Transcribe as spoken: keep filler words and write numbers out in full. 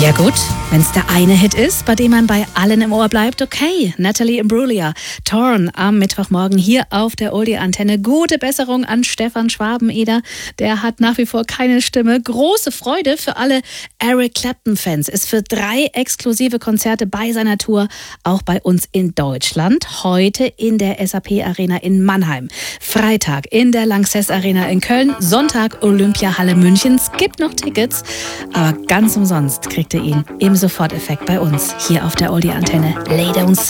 Ja gut, wenn es der eine Hit ist, bei dem man bei allen im Ohr bleibt, okay. Natalie Imbruglia, Torn am Mittwochmorgen hier auf der Oldie-Antenne. Gute Besserung an Stefan Schwabeneder. Der hat nach wie vor keine Stimme. Große Freude für alle Eric Clapton-Fans. Ist für drei exklusive Konzerte bei seiner Tour, auch bei uns in Deutschland. Heute in der S A P Arena in Mannheim. Freitag in der Lanxess Arena in Köln. Sonntag Olympiahalle München. Es gibt noch Tickets, aber ganz umsonst kriegt ihr ihn im Soforteffekt bei uns hier auf der Oldie-Antenne. Lay Down Safe.